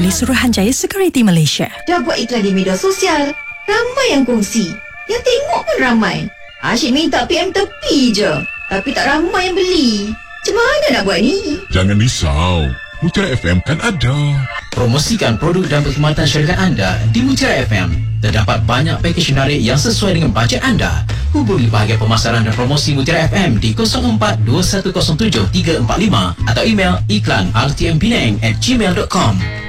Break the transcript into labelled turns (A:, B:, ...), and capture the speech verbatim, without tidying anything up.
A: oleh Suruhanjaya Security Malaysia.
B: Dah buat iklan di media sosial, ramai yang kongsi. Yang tengok pun ramai. Asyik minta P M tepi je, tapi tak ramai yang beli. Macam mana nak buat ni?
C: Jangan risau, Mutiara F M kan ada.
D: Promosikan produk dan perkhidmatan syarikat anda di Mutiara F M. Terdapat banyak pakej menarik yang sesuai dengan bajet anda. Hubungi bahagian pemasaran dan promosi Mutiara F M di kosong empat dua satu kosong tujuh tiga empat lima atau email iklan r t m penang at gmail dot com.